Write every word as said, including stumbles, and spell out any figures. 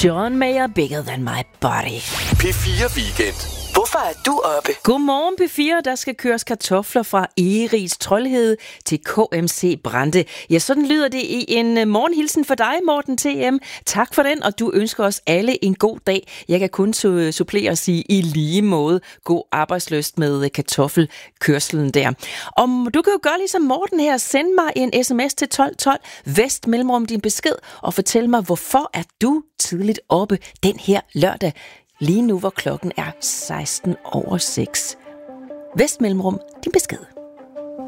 John Mayer, Bigger Than My Body. P fire Weekend. Hvorfor er du oppe? Godmorgen P fire. Der skal køres kartofler fra Egeris Troldhede til K M C Brande. Ja, sådan lyder det i en morgenhilsen for dig, Morten T M. Tak for den, og du ønsker os alle en god dag. Jeg kan kun su- supplere og sige i lige måde god arbejdslyst med kartoffelkørselen der. Om du kan jo gøre ligesom Morten her. Send mig en sms til tolv tolv, vest mellemrum din besked, og fortæl mig, hvorfor er du tidligt oppe den her lørdag. Lige nu, hvor klokken er seksten over seks. Vest mellemrum din besked.